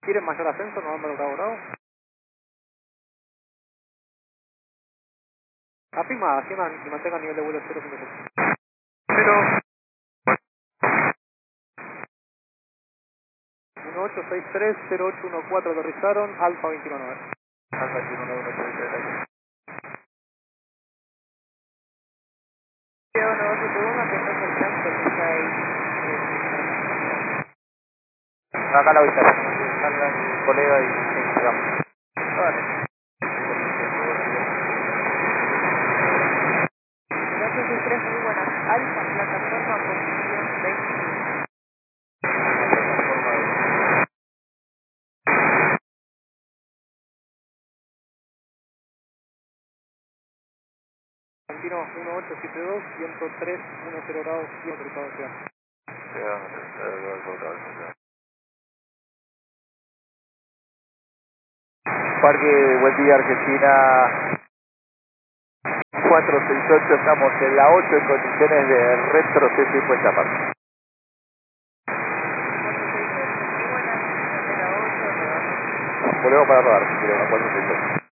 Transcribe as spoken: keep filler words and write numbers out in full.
¿Quieren mayor ascenso? November Bravo Bravo. Afirma, afirma y mantenga nivel de vuelo cero punto seis. Cero. uno ocho seis tres cero ocho uno cuatro aterrizaron, Alfa veintiuno. Alfa veintiuno nueve uno seis tres. uno dos siete uno, atentos al transporte seis. Acá la ubicación, salga mi colega y sigamos. Vale. dos seis tres, muy buenas. Alfa, plataforma, posición veintiuno. Plataforma de... Argentino uno ocho siete dos, ciento tres, uno cero grados, cien autorizado en ciudad. Parque Buen Día Argentina cuatro seis ocho, estamos en la ocho en condiciones de retroceso y puesta a partir. cuatro seis ocho, muy buenas. Frontera ocho, rodando. Volvemos para rodar si quieren, a cuatro seis ocho.